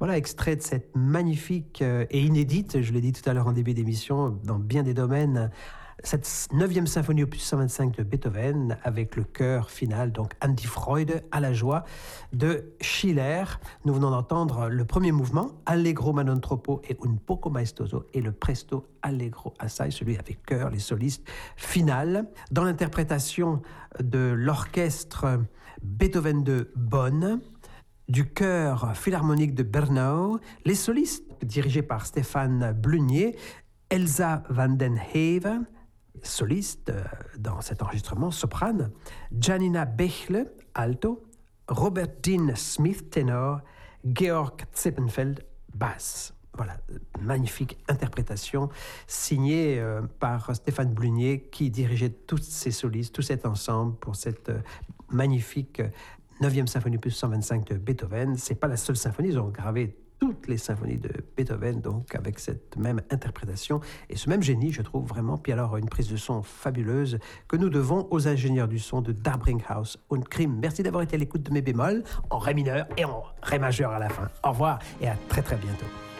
Voilà, extrait de cette magnifique et inédite, je l'ai dit tout à l'heure en début d'émission, dans bien des domaines, cette 9e symphonie opus 125 de Beethoven avec le chœur final, donc An die Freude, à la joie, de Schiller. Nous venons d'entendre le premier mouvement, Allegro ma non troppo et un poco maestoso, et le Presto Allegro assai, celui avec chœur, les solistes, final. Dans l'interprétation de l'orchestre Beethoven de Bonn, du chœur philharmonique de Bernau, les solistes dirigés par Stéphane Blunier, Elsa van den Heven, soliste dans cet enregistrement, soprane, Janina Bechle, alto, Robert Dean Smith, ténor, Georg Zippenfeld, basse. Voilà, magnifique interprétation signée par Stéphane Blunier qui dirigeait tous ces solistes, tout cet ensemble pour cette magnifique 9e symphonie opus 125 de Beethoven. C'est pas la seule symphonie, ils ont gravé toutes les symphonies de Beethoven, donc avec cette même interprétation et ce même génie, je trouve vraiment. Puis alors, une prise de son fabuleuse que nous devons aux ingénieurs du son de Darbringhaus und Krim. Merci d'avoir été à l'écoute de mes bémols en ré mineur et en ré majeur à la fin. Au revoir et à très très bientôt.